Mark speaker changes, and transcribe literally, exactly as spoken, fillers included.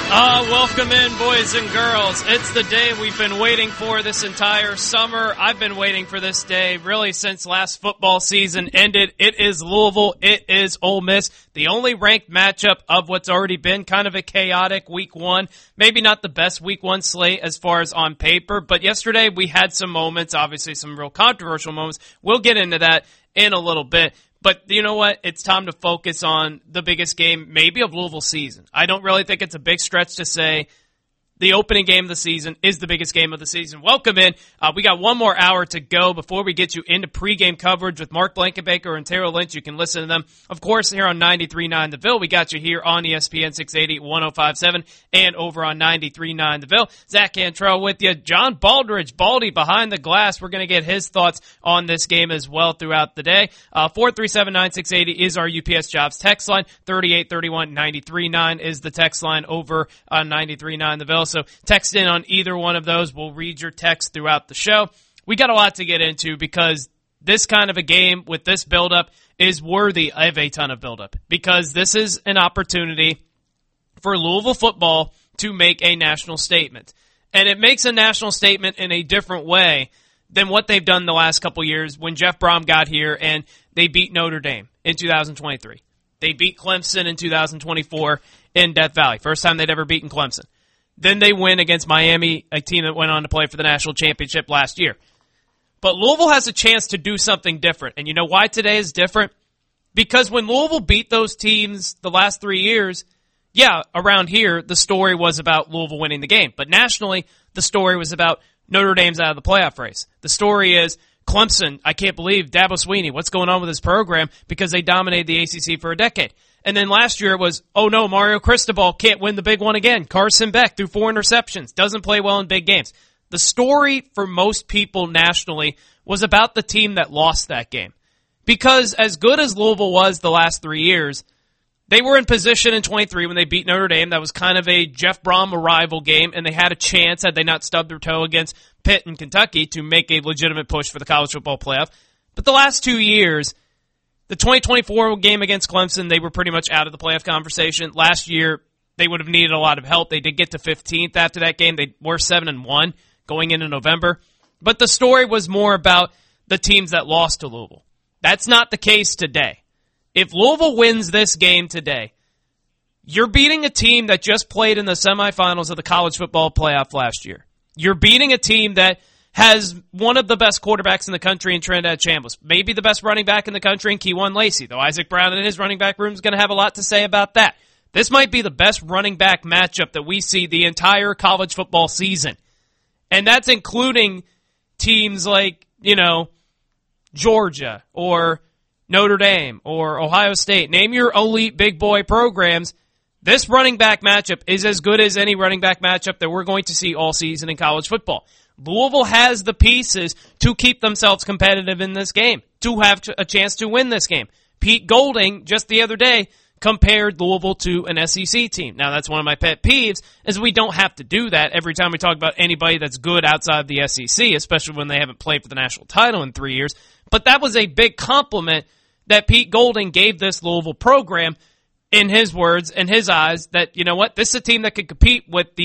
Speaker 1: Ah, uh, welcome in, boys and girls. It's the day we've been waiting for this entire summer. I've been waiting for this day really since last football season ended. It is Louisville. It is Ole Miss. The only ranked matchup of what's already been kind of a chaotic week one. Maybe not the best week one slate as far as on paper, but yesterday we had some moments, obviously some real controversial moments. We'll get into that in a little bit. But you know what? It's time to focus on the biggest game maybe of Louisville's season. I don't really think it's a big stretch to say the opening game of the season is the biggest game of the season. Welcome in. Uh, we got one more hour to go before we get you into pregame coverage with Mark Blankenbaker and Tara Lynch. You can listen to them, of course, here on ninety-three point nine The Ville. We got you here on E S P N six eighty, one oh five point seven, and over on ninety-three point nine The Ville. Zach Cantrell with you. John Baldridge, Baldy behind the glass. We're going to get his thoughts on this game as well throughout the day. Uh, four three seven, nine six eight zero is our U P S Jobs text line. thirty-eight thirty-one, ninety-three point nine is the text line over on ninety-three point nine The Ville. So text in on either one of those. We'll read your text throughout the show. We got a lot to get into because this kind of a game with this buildup is worthy of a ton of buildup because this is an opportunity for Louisville football to make a national statement. And it makes a national statement in a different way than what they've done the last couple years when Jeff Brom got here and they beat Notre Dame in two thousand twenty-three. They beat Clemson in two thousand twenty-four in Death Valley. First time they'd ever beaten Clemson. Then they win against Miami, a team that went on to play for the national championship last year. But Louisville has a chance to do something different. And you know why today is different? Because when Louisville beat those teams the last three years, yeah, around here, the story was about Louisville winning the game. But nationally, the story was about Notre Dame's out of the playoff race. The story is Clemson, I can't believe, Dabo Swinney, what's going on with his program because they dominated the A C C for a decade. And then last year it was, oh no, Mario Cristobal can't win the big one again. Carson Beck threw four interceptions, doesn't play well in big games. The story for most people nationally was about the team that lost that game. Because as good as Louisville was the last three years, they were in position in twenty-three when they beat Notre Dame. That was kind of a Jeff Brom arrival game, and they had a chance, had they not stubbed their toe against Pitt and Kentucky, to make a legitimate push for the college football playoff. But the last two years, the twenty twenty-four game against Clemson, they were pretty much out of the playoff conversation. Last year, they would have needed a lot of help. They did get to fifteenth after that game. They were seven and one going into November. But the story was more about the teams that lost to Louisville. That's not the case today. If Louisville wins this game today, you're beating a team that just played in the semifinals of the college football playoff last year. You're beating a team that has one of the best quarterbacks in the country in Trinidad Chambliss. Maybe the best running back in the country in Keywan Lacey, though Isaac Brown in his running back room is going to have a lot to say about that. This might be the best running back matchup that we see the entire college football season. And that's including teams like, you know, Georgia or Notre Dame or Ohio State. Name your elite big boy programs. This running back matchup is as good as any running back matchup that we're going to see all season in college football. Louisville has the pieces to keep themselves competitive in this game, to have a chance to win this game. Pete Golding, just the other day, compared Louisville to an S E C team. Now, that's one of my pet peeves, is we don't have to do that every time we talk about anybody that's good outside of the S E C, especially when they haven't played for the national title in three years. But that was a big compliment that Pete Golding gave this Louisville program, in his words, in his eyes, that, you know what, this is a team that could compete with the